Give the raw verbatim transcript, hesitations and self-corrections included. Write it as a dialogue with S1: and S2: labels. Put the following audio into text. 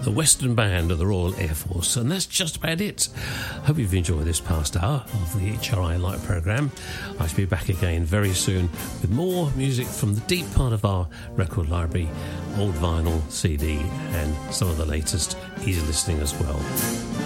S1: the Western Band of the Royal Air Force. And that's just about it. Hope you've enjoyed this past hour of the H R I Light programme. I shall be back again very soon with more music from the deep part of our record library, old vinyl, C D, and some of the latest easy listening as well.